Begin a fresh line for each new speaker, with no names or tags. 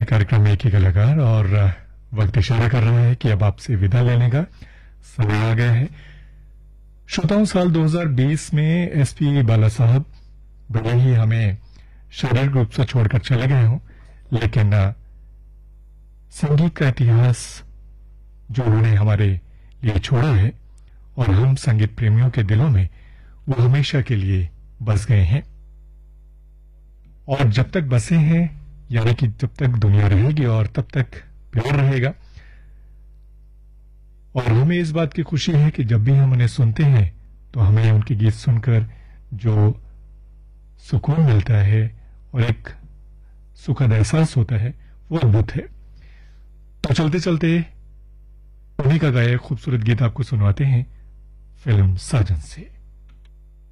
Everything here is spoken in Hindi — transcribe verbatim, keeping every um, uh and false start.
कार्यक्रम एक ही कलाकार और वक्त इशारा कर रहा है कि अब आपसे विदा लेने का समय आ गया है। श्रोताओं, साल दो हज़ार बीस में एसपी बाला साहब भले ही हमें शारीरिक रूप से छोड़कर चले गए हों, लेकिन संगीत का इतिहास जो उन्होंने हमारे लिए छोड़ा है और हम संगीत प्रेमियों के दिलों में वो हमेशा के लिए बस गए हैं। और जब तक बसे हैं, यानी कि जब तक दुनिया रहेगी और तब तक प्यार रहेगा। और हमें इस बात की खुशी है कि जब भी हम उन्हें सुनते हैं तो हमें उनके गीत सुनकर जो सुकून मिलता है और एक सुखद एहसास होता है वो अद्भुत है। तो चलते चलते उन्हीं का गाया खूबसूरत गीत आपको सुनवाते हैं फिल्म साजन से।